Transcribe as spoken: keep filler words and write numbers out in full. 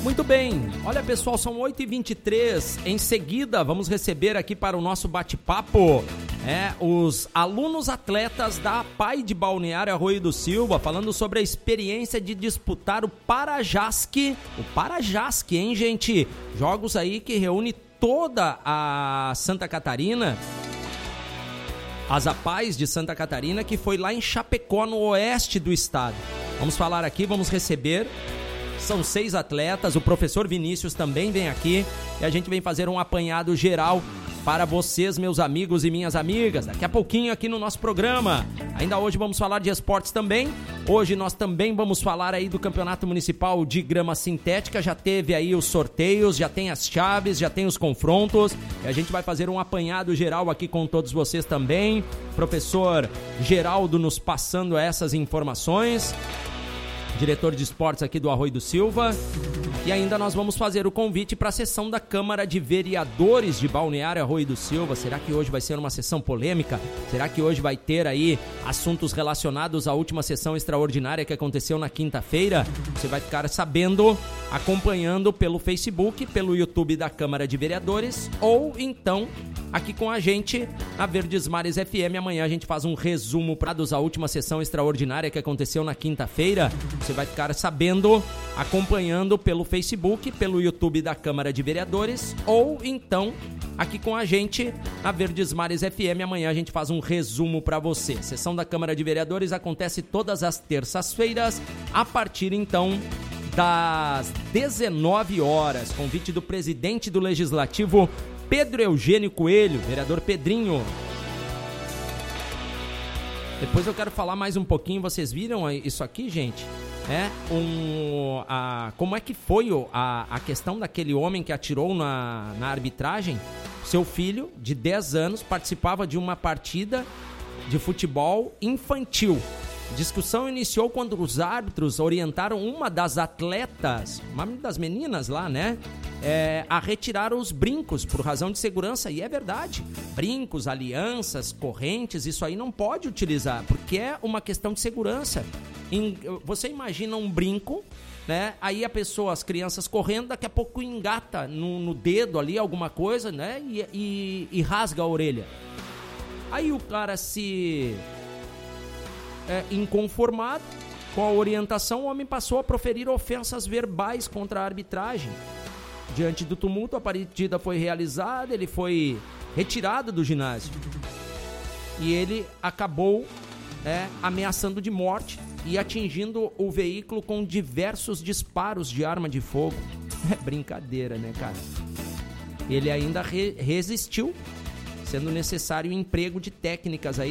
Muito bem, olha pessoal, são oito e vinte e três, em seguida vamos receber aqui para o nosso bate-papo é, os alunos atletas da APAI de Balneário Arroio do Silva, falando sobre a experiência de disputar o Parajasque, o Parajasque, hein gente? Jogos aí que reúne toda a Santa Catarina, as APAIs de Santa Catarina, que foi lá em Chapecó, no oeste do estado. Vamos falar aqui, vamos receber... São seis atletas, o professor Vinícius também vem aqui e a gente vem fazer um apanhado geral para vocês, meus amigos e minhas amigas. Daqui a pouquinho aqui no nosso programa. Ainda hoje vamos falar de esportes também. Hoje nós também vamos falar aí do Campeonato Municipal de Grama Sintética. Já teve aí os sorteios, já tem as chaves, já tem os confrontos. E a gente vai fazer um apanhado geral aqui com todos vocês também. Professor Geraldo nos passando essas informações. Diretor de esportes aqui do Arroio do Silva. E ainda nós vamos fazer o convite para a sessão da Câmara de Vereadores de Balneário Arroio do Silva. Será que hoje vai ser uma sessão polêmica? Será que hoje vai ter aí assuntos relacionados à última sessão extraordinária que aconteceu na quinta-feira? Você vai ficar sabendo, acompanhando pelo Facebook, pelo YouTube da Câmara de Vereadores, ou então aqui com a gente na Verdes Mares F M. Amanhã a gente faz um resumo para a última sessão extraordinária que aconteceu na quinta-feira. Você vai ficar sabendo, acompanhando pelo Facebook, pelo YouTube da Câmara de Vereadores, ou então aqui com a gente na Verdes Mares F M. Amanhã a gente faz um resumo para você. A sessão da Câmara de Vereadores acontece todas as terças-feiras, a partir então das dezenove horas. Convite do presidente do Legislativo, Pedro Eugênio Coelho, vereador Pedrinho. Depois eu quero falar mais um pouquinho, vocês viram isso aqui, gente? É, um, a, como é que foi a, a questão daquele homem que atirou na, na arbitragem? Seu filho, de dez anos, participava de uma partida de futebol infantil. A discussão iniciou quando os árbitros orientaram uma das atletas, uma das meninas lá, né? É, a retirar os brincos por razão de segurança, e é verdade. Brincos, alianças, correntes, isso aí não pode utilizar, porque é uma questão de segurança. Em, você imagina um brinco, né? Aí a pessoa, as crianças correndo, daqui a pouco engata no, no dedo ali alguma coisa, né? E, e, e rasga a orelha. Aí o cara se... É, inconformado com a orientação, o homem passou a proferir ofensas verbais contra a arbitragem. Diante do tumulto, a partida foi realizada, ele foi retirado do ginásio. E ele acabou é, ameaçando de morte e atingindo o veículo com diversos disparos de arma de fogo. É brincadeira, né, cara? Ele ainda re- resistiu, sendo necessário o emprego de técnicas aí